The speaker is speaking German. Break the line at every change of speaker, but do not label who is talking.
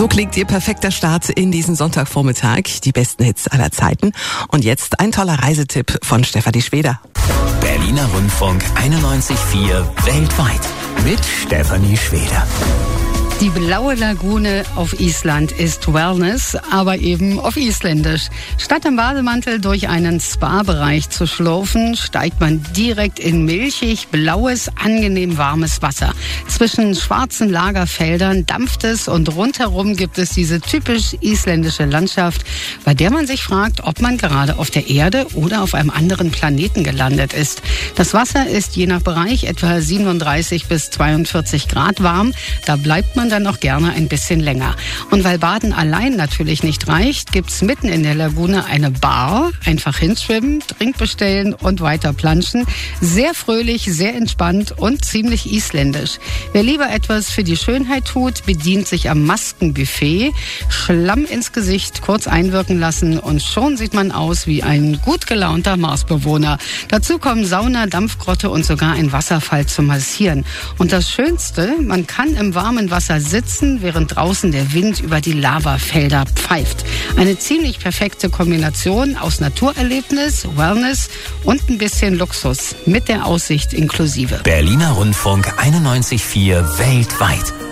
So klingt Ihr perfekter Start in diesen Sonntagvormittag. Die besten Hits aller Zeiten. Und jetzt ein toller Reisetipp von Stefanie Schweder.
Berliner Rundfunk 91,4 weltweit mit Stefanie Schweder.
Die blaue Lagune auf Island ist Wellness, aber eben auf Isländisch. Statt im Bademantel durch einen Spa-Bereich zu schlurfen, steigt man direkt in milchig, blaues, angenehm warmes Wasser. Zwischen schwarzen Lagerfeldern dampft es und rundherum gibt es diese typisch isländische Landschaft, bei der man sich fragt, ob man gerade auf der Erde oder auf einem anderen Planeten gelandet ist. Das Wasser ist je nach Bereich etwa 37 bis 42 Grad warm. Da bleibt man dann auch gerne ein bisschen länger. Und weil Baden allein natürlich nicht reicht, gibt's mitten in der Lagune eine Bar. Einfach hinschwimmen, Drink bestellen und weiter planschen. Sehr fröhlich, sehr entspannt und ziemlich isländisch. Wer lieber etwas für die Schönheit tut, bedient sich am Maskenbuffet. Schlamm ins Gesicht, kurz einwirken lassen und schon sieht man aus wie ein gut gelaunter Marsbewohner. Dazu kommen Sauna, Dampfgrotte und sogar ein Wasserfall zum Massieren. Und das Schönste, man kann im warmen Wasser sitzen, während draußen der Wind über die Lavafelder pfeift. Eine ziemlich perfekte Kombination aus Naturerlebnis, Wellness und ein bisschen Luxus mit der Aussicht inklusive.
Berliner Rundfunk 91,4 weltweit.